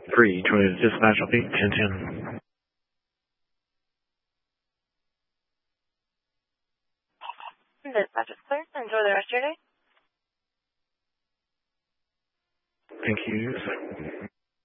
3, join the dispatch, I'll be 1010. Dispatch is clear. Enjoy the rest of your day. Thank you.